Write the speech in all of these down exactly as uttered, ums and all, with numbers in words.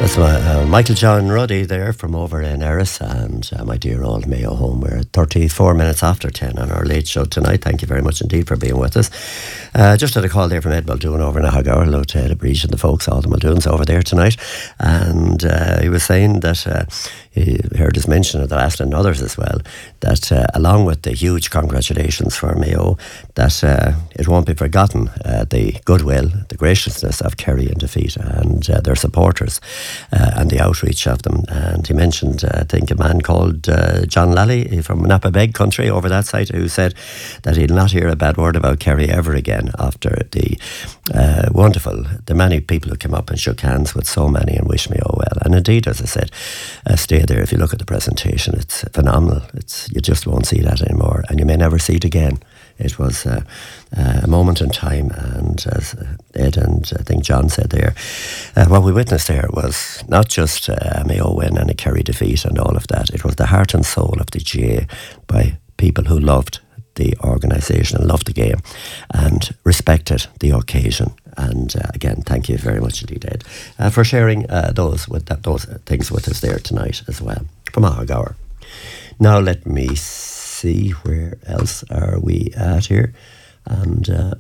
That's my, uh, Michael John Ruddy there from over in Erris, and uh, my dear old Mayo home. We're at thirty-four minutes after ten on our late show tonight. Thank you very much indeed for being with us. Uh, just had a call there from Ed Muldoon over in Ahaggar. Hello to Ed Breach and the folks, all the Muldoons over there tonight. And uh, he was saying that uh, he heard us mention of the last and others as well, that uh, along with the huge congratulations for Mayo, that uh, it won't be forgotten uh, the goodwill, the graciousness of Kerry in defeat and uh, their supporters. Uh, and the outreach of them. And he mentioned, uh, I think, a man called uh, John Lally from Napa Beg country over that side, who said that he'll not hear a bad word about Kerry ever again after the uh, wonderful, the many people who came up and shook hands with so many and wished me oh well. And indeed, as I said, uh, stay there. If you look at the presentation, it's phenomenal. It's you just won't see that anymore, and you may never see it again. It was uh, uh, a moment in time, and as Ed and I think John said there, uh, what we witnessed there was not just uh, a Mayo win and a Kerry defeat and all of that. It was the heart and soul of the G A A by people who loved the organisation and loved the game and respected the occasion. And uh, again, thank you very much indeed, Ed, uh, for sharing uh, those with that, those things with us there tonight as well from Ahaggar. Now let me see, where else are we at here? And uh,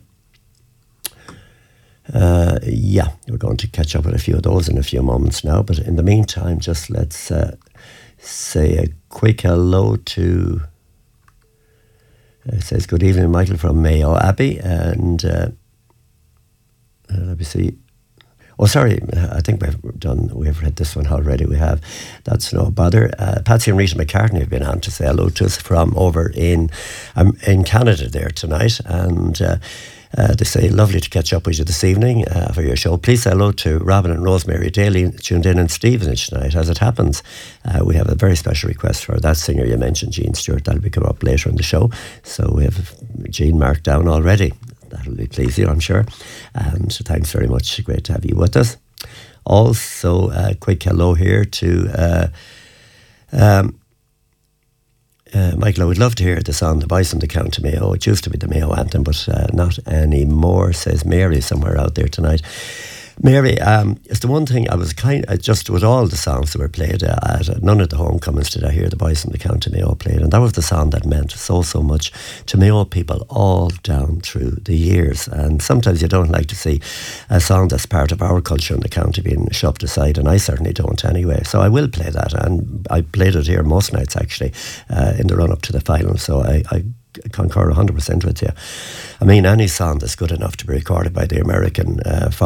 uh, yeah, we're going to catch up with a few of those in a few moments now. But in the meantime, just let's uh, say a quick hello to. Uh, it says good evening, Michael from Mayo Abbey, and uh, uh, let me see. Oh, sorry, I think we've done, we've read this one already. We have. That's no bother. Uh, Patsy and Rita McCartney have been on to say hello to us from over in um, in Canada there tonight. And uh, uh, they say, lovely to catch up with you this evening uh, for your show. Please say hello to Robin and Rosemary Daly, tuned in in Stevenage tonight. As it happens, uh, we have a very special request for that singer you mentioned, Jean Stewart. That'll be coming up later in the show. So we have Jean marked down already. That'll be pleasing, I'm sure. And thanks very much. Great to have you with us. Also, a quick hello here to uh, um, uh, Michael. I would love to hear the song The Bison, the County Mayo. It used to be the Mayo anthem, but uh, not anymore, says Mary somewhere out there tonight. Mary, um, it's the one thing I was kind of, just with all the songs that were played uh, at uh, none of the homecomings did I hear The Bison, the County Mayo played, and that was the song that meant so, so much to Mayo people all down through the years. And sometimes you don't like to see a song that's part of our culture in the county being shoved aside, and I certainly don't anyway. So I will play that, and I played it here most nights actually uh, in the run-up to the final, so I, I concur one hundred percent with you. I mean, any song that's good enough to be recorded by the American uh,